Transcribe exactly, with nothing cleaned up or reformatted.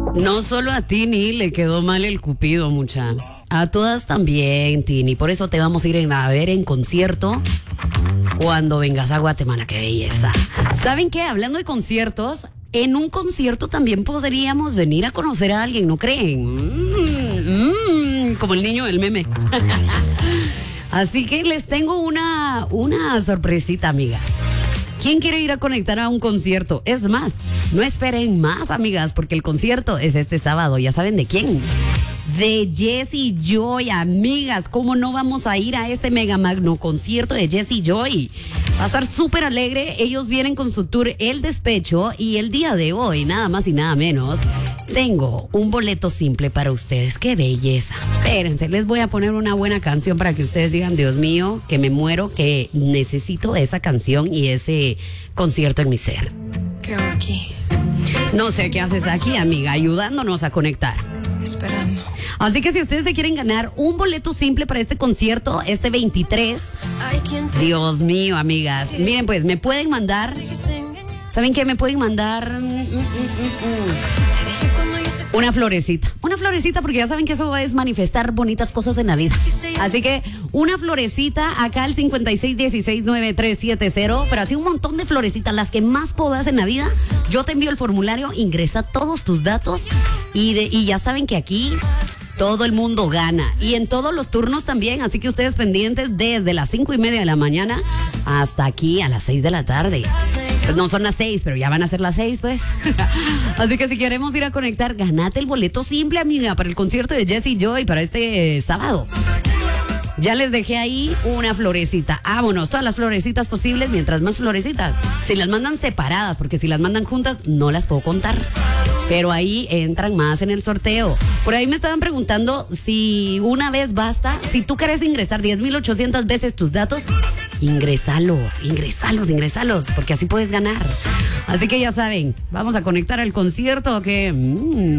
No solo a Tini le quedó mal el cupido, mucha. A todas también, Tini. Por eso te vamos a ir a ver en concierto cuando vengas a Guatemala. ¡Qué belleza! ¿Saben qué? Hablando de conciertos, en un concierto también podríamos venir a conocer a alguien, ¿no creen? Mm, mm, como el niño del meme. Así que les tengo una, una sorpresita, amigas. ¿Quién quiere ir a conectar a un concierto? Es más, no esperen más, amigas, porque el concierto es este sábado. ¿Ya saben de quién? De Jessie Joy, amigas. ¿Cómo no vamos a ir a este mega magno concierto de Jessie Joy? Va a estar súper alegre. Ellos vienen con su tour El Despecho y el día de hoy, nada más y nada menos, tengo un boleto simple para ustedes. ¡Qué belleza! Espérense, les voy a poner una buena canción para que ustedes digan, Dios mío, que me muero, que necesito esa canción y ese concierto en mi ser. ¿Qué hago aquí? No sé qué haces aquí, amiga, ayudándonos a conectar. Esperando. Así que si ustedes se quieren ganar un boleto simple para este concierto, este veintitrés, Dios mío, amigas, miren pues, me pueden mandar, ¿saben qué? Me pueden mandar mm, mm, mm, mm. Una florecita, una florecita, porque ya saben que eso es manifestar bonitas cosas en la vida. Así que una florecita acá al cinco seis uno seis nueve tres siete cero, pero así un montón de florecitas, las que más puedas en la vida. Yo te envío el formulario, ingresa todos tus datos y, de, y ya saben que aquí todo el mundo gana. Y en todos los turnos también, así que ustedes pendientes desde las cinco y media de la mañana hasta aquí a las seis de la tarde. Pues no son las seis, pero ya van a ser las seis, pues. Así que si queremos ir a conectar, ganate el boleto simple, amiga, para el concierto de Jessie Joy para este eh, sábado. Ya les dejé ahí una florecita. Vámonos, todas las florecitas posibles, mientras más florecitas. Si las mandan separadas, porque si las mandan juntas, no las puedo contar. Pero ahí entran más en el sorteo. Por ahí me estaban preguntando si una vez basta. Si tú querés ingresar diez mil ochocientas veces tus datos, ingresalos, ingresalos, ingresalos, porque así puedes ganar. Así que ya saben, vamos a conectar al concierto que... Mmm,